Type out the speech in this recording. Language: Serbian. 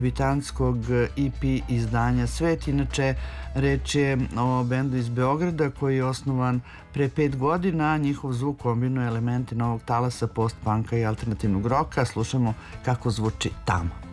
debitanskog EP izdanja Svet. Inače, reč je o bendu iz Beograda koji je osnovan pre 5 godina. Njihov zvuk kombinuje elemente novog talasa, post-punka i alternativnog roka. Slušamo kako zvuči Tamo.